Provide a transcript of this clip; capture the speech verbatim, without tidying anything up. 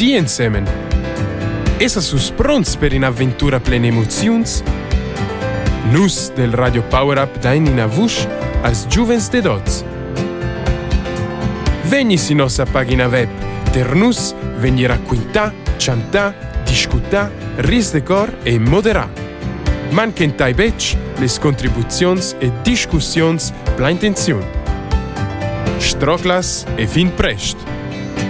ti insieme. Essa sus pronts per un'avventura plena emozions? Nus del Radio Power Up dain in avush als giuvens de dots. Vegni si nostra pagina web, ter nus vegni racquintà, chantà, discutà, ris de cor e moderà. Manquentai bec les contribuzions e discussions pla intenzione. Stroclas e fin prest.